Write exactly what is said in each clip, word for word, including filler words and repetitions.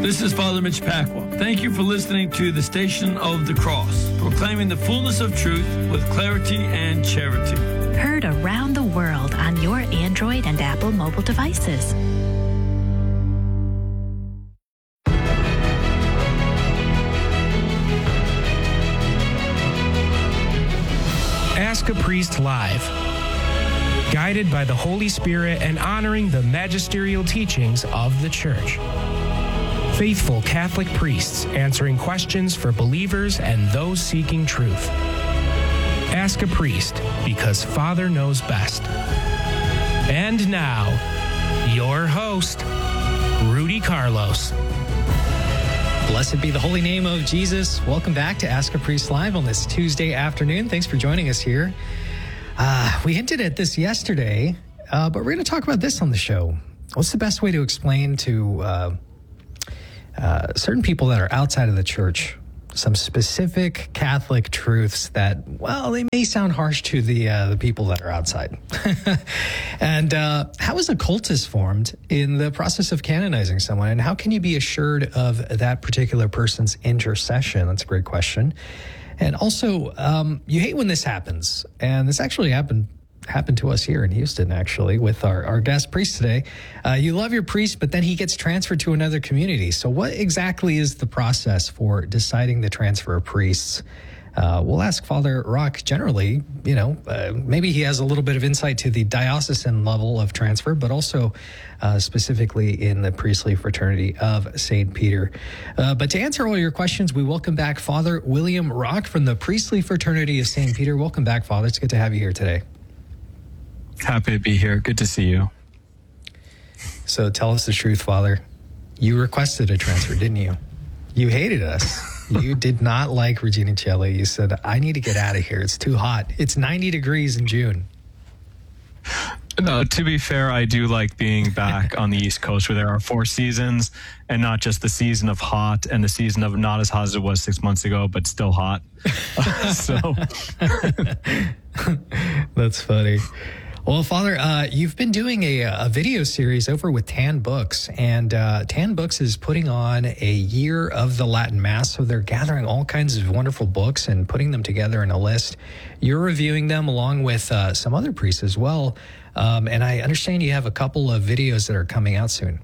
This is Father Mitch Pacwa. Thank you for listening to the Station of the Cross, proclaiming the fullness of truth with clarity and charity. Heard around the world on your Android and Apple mobile devices. Ask a Priest Live. Guided by the Holy Spirit and honoring the magisterial teachings of the Church. Faithful Catholic priests answering questions for believers and those seeking truth. Ask a Priest, because Father knows best. And now, your host, Rudy Carlos. Blessed be the holy name of Jesus. Welcome back to Ask a Priest Live on this Tuesday afternoon. Thanks for joining us here. Uh, we hinted at this yesterday, uh, but we're going to talk about this on the show. What's the best way to explain to uh, uh, certain people that are outside of the church some specific Catholic truths that, well, they may sound harsh to the uh, the people that are outside? And uh, how is a cultus formed in the process of canonizing someone? And how can you be assured of that particular person's intercession? That's a great question. And also, um, you hate when this happens. And this actually happened happened to us here in Houston, actually, with our, our guest priest today. Uh, you love your priest, but then he gets transferred to another community. So what exactly is the process for deciding the transfer of priests? Uh, we'll ask Father Rock generally, you know, uh, maybe he has a little bit of insight to the diocesan level of transfer, but also uh, specifically in the priestly fraternity of Saint Peter. Uh, but to answer all your questions, we welcome back Father William Rock from the priestly fraternity of Saint Peter. Welcome back, Father. It's good to have you here today. Happy to be here. Good to see you. So tell us the truth, Father. You requested a transfer, didn't you? You hated us. You did not like Regina Coeli. You said, I need to get out of here. It's too hot. It's ninety degrees in June. No, to be fair, I do like being back on the East Coast where there are four seasons and not just the season of hot and the season of not as hot as it was six months ago, but still hot. So that's funny. Well, Father, uh, you've been doing a, a video series over with Tan Books, and uh, Tan Books is putting on a year of the Latin Mass, so they're gathering all kinds of wonderful books and putting them together in a list. You're reviewing them along with uh, some other priests as well, um, and I understand you have a couple of videos that are coming out soon.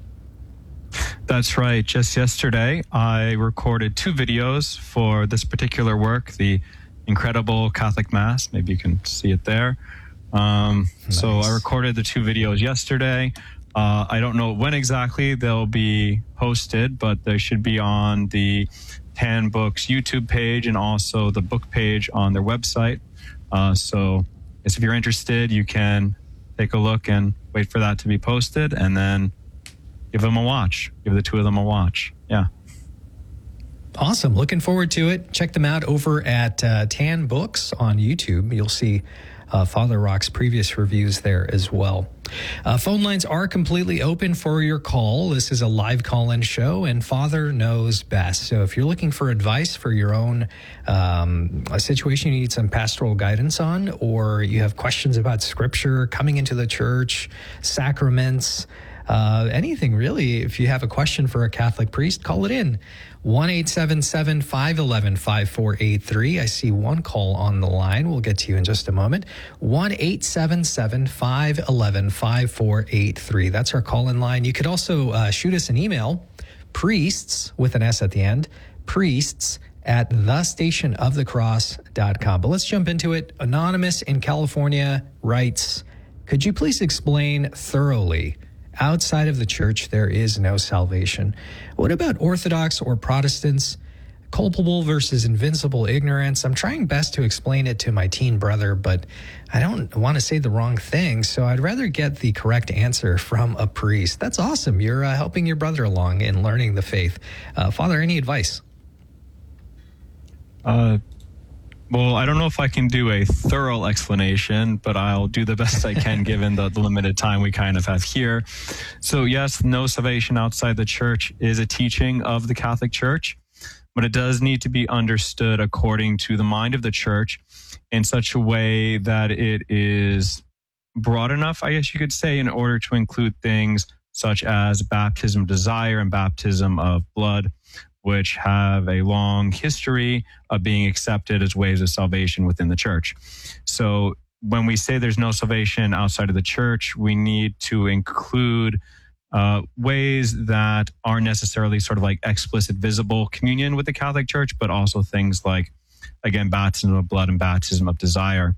That's right. Just yesterday, I recorded two videos for this particular work, the Incredible Catholic Mass. Maybe you can see it there. Um, nice. So I recorded the two videos yesterday. Uh, I don't know when exactly they'll be posted, but they should be on the Tan Books YouTube page and also the book page on their website. Uh, so if you're interested, you can take a look and wait for that to be posted and then give them a watch. Give the two of them a watch. Yeah. Awesome. Looking forward to it. Check them out over at uh, Tan Books on YouTube. You'll see Uh, Father Rock's previous reviews there as well. Uh, phone lines are completely open for your call. This is a live call-in show, and Father knows best. So if you're looking for advice for your own um, a situation you need some pastoral guidance on, or you have questions about Scripture, coming into the church, sacraments, uh, anything really, if you have a question for a Catholic priest, call it in. one eight seven seven, five one one, five four eight three. I see one call on the line. We'll get to you in just a moment. one eight seven seven, five one one, five four eight three. That's our call-in line. You could also uh, shoot us an email, priests, with an S at the end, priests at the station of the cross dot com. But let's jump into it. Anonymous in California writes, could you please explain thoroughly, outside of the church, there is no salvation? What about Orthodox or Protestants? Culpable versus invincible ignorance. I'm trying best to explain it to my teen brother, but I don't want to say the wrong thing, so I'd rather get the correct answer from a priest. That's awesome. You're uh, helping your brother along in learning the faith. Uh, Father, any advice? Uh, well, I don't know if I can do a thorough explanation, but I'll do the best I can given the, the limited time we kind of have here. So yes, no salvation outside the church is a teaching of the Catholic Church, but it does need to be understood according to the mind of the church in such a way that it is broad enough, I guess you could say, in order to include things such as baptism of desire and baptism of blood, which have a long history of being accepted as ways of salvation within the church. So when we say there's no salvation outside of the church, we need to include uh, ways that aren't necessarily sort of like explicit, visible communion with the Catholic Church, but also things like, again, baptism of blood and baptism of desire.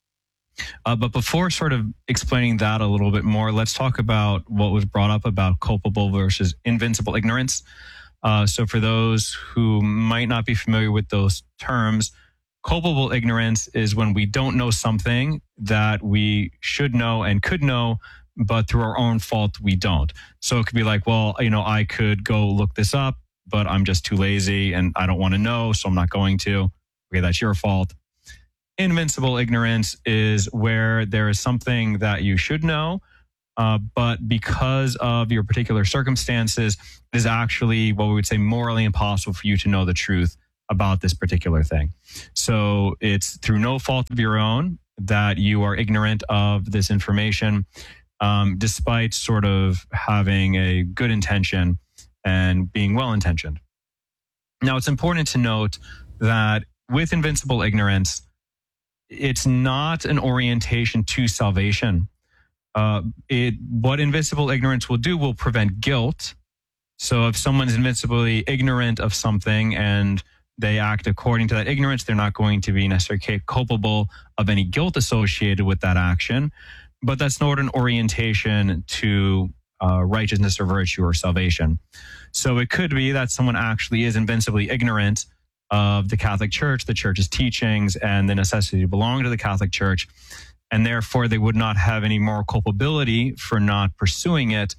Uh, but before sort of explaining that a little bit more, let's talk about what was brought up about culpable versus invincible ignorance. Uh, so for those who might not be familiar with those terms, culpable ignorance is when we don't know something that we should know and could know, but through our own fault, we don't. So it could be like, well, you know, I could go look this up, but I'm just too lazy and I don't want to know, so I'm not going to. Okay, that's your fault. Invincible ignorance is where there is something that you should know, uh, but because of your particular circumstances, it is actually what we would say morally impossible for you to know the truth about this particular thing. So it's through no fault of your own that you are ignorant of this information, um, despite sort of having a good intention and being well-intentioned. Now, it's important to note that with invincible ignorance, it's not an orientation to salvation. Uh, it what invincible ignorance will do will prevent guilt. So if someone's invincibly ignorant of something and they act according to that ignorance, they're not going to be necessarily culpable of any guilt associated with that action. But that's not an orientation to uh, righteousness or virtue or salvation. So it could be that someone actually is invincibly ignorant of the Catholic Church, the Church's teachings, and the necessity to belong to the Catholic Church, and therefore they would not have any moral culpability for not pursuing it,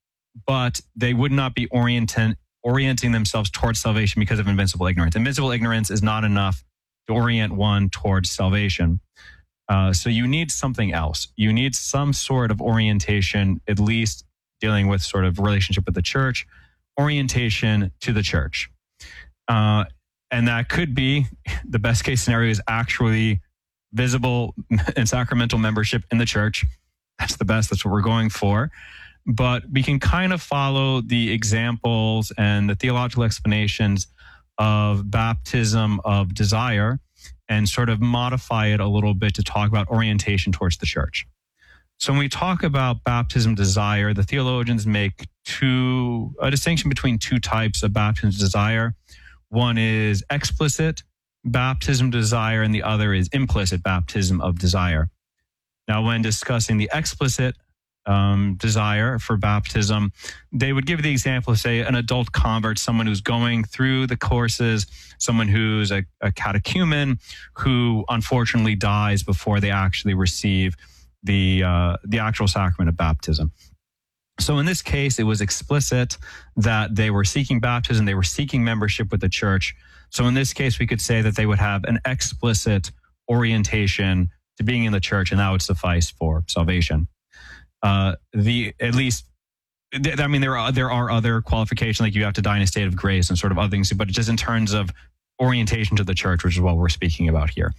but they would not be orienting, orienting themselves towards salvation because of invincible ignorance. Invincible ignorance is not enough to orient one towards salvation. Uh, so you need something else. You need some sort of orientation, at least dealing with sort of relationship with the Church, orientation to the Church. Uh, And that could be, the best case scenario is actually visible and sacramental membership in the church. That's the best. That's what we're going for. But we can kind of follow the examples and the theological explanations of baptism of desire and sort of modify it a little bit to talk about orientation towards the church. So when we talk about baptism desire, the theologians make two, a distinction between two types of baptism desire. One is explicit baptism desire, and the other is implicit baptism of desire. Now, when discussing the explicit um, desire for baptism, they would give the example of, say, an adult convert, someone who's going through the courses, someone who's a, a catechumen who unfortunately dies before they actually receive the uh, the actual sacrament of baptism. So in this case, it was explicit that they were seeking baptism, they were seeking membership with the church. So in this case, we could say that they would have an explicit orientation to being in the church, and that would suffice for salvation. Uh, the at least, I mean, there are there are other qualifications, like you have to die in a state of grace and sort of other things, but just in terms of orientation to the church, which is what we're speaking about here.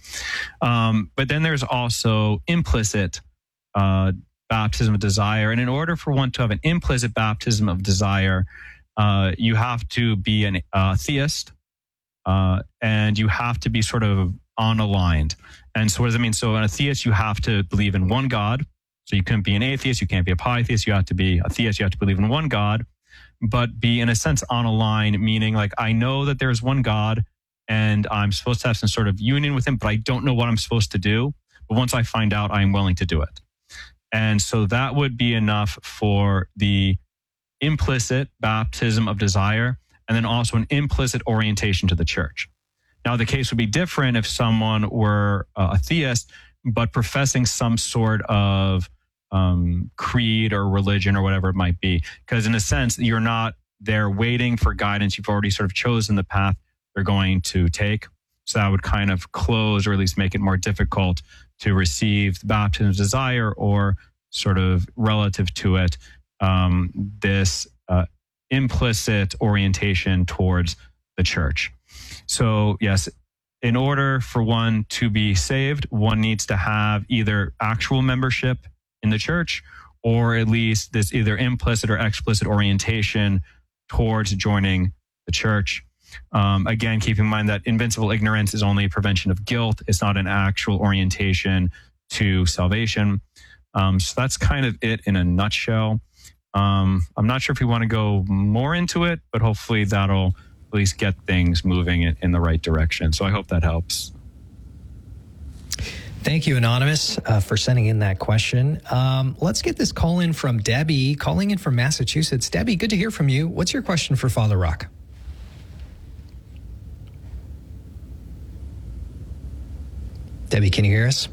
Um, but then there's also implicit uh baptism of desire. And in order for one to have an implicit baptism of desire, uh, you have to be an uh, theist, uh, and you have to be sort of unaligned. And so what does it mean? So in a theist, you have to believe in one God. So you couldn't be an atheist, you can't be a polytheist, you have to be a theist, you have to believe in one God, but be in a sense unaligned, meaning like, I know that there's one God and I'm supposed to have some sort of union with him, but I don't know what I'm supposed to do. But once I find out, I'm willing to do it. And so that would be enough for the implicit baptism of desire, and then also an implicit orientation to the church. Now, the case would be different if someone were a theist, but professing some sort of um, creed or religion or whatever it might be. Because in a sense, you're not there waiting for guidance. You've already sort of chosen the path they're going to take. So that would kind of close, or at least make it more difficult to receive the baptism of desire, or sort of relative to it, um, this uh, implicit orientation towards the church. So yes, in order for one to be saved, one needs to have either actual membership in the church or at least this either implicit or explicit orientation towards joining the church. Um, again, keep in mind that invincible ignorance is only a prevention of guilt. It's not an actual orientation to salvation. Um, so that's kind of it in a nutshell. Um, I'm not sure if we want to go more into it, but hopefully that'll at least get things moving in, in the right direction. So I hope that helps. Thank you, Anonymous, uh, for sending in that question. Um, let's get this call in from Debbie, calling in from Massachusetts. Debbie, good to hear from you. What's your question for Father Rock? Debbie, can you hear us?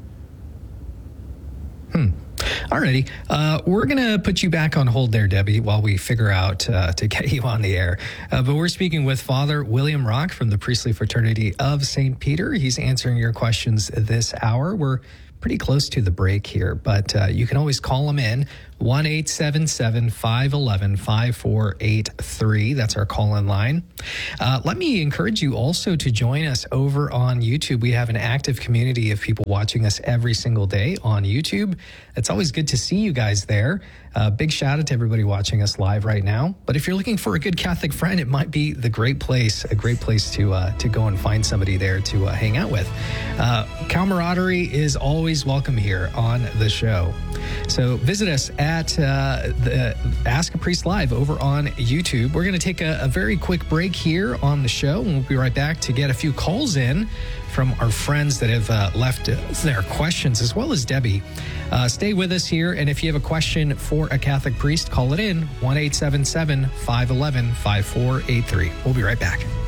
Hmm. Alrighty. Uh, we're going to put you back on hold there, Debbie, while we figure out uh, to get you on the air. Uh, but we're speaking with Father William Rock from the Priestly Fraternity of Saint Peter. He's answering your questions this hour. We're pretty close to the break here, but uh, you can always call him in, one eight seven seven, five one one, five four eight three. That's our call-in line. Uh, let me encourage you also to join us over on YouTube. We have an active community of people watching us every single day on YouTube. It's always good to see you guys there. Uh, big shout out to everybody watching us live right now. But if you're looking for a good Catholic friend, it might be the great place, a great place to uh, to go and find somebody there to uh, hang out with. Uh, camaraderie is always welcome here on the show. So visit us at uh, the Ask a Priest Live over on YouTube. We're going to take a, a very quick break here on the show, and we'll be right back to get a few calls in from our friends that have uh, left their questions, as well as Debbie. Uh, stay with us here, and if you have a question for a Catholic priest, call it in, one eight seven seven, five one one, five four eight three. We'll be right back.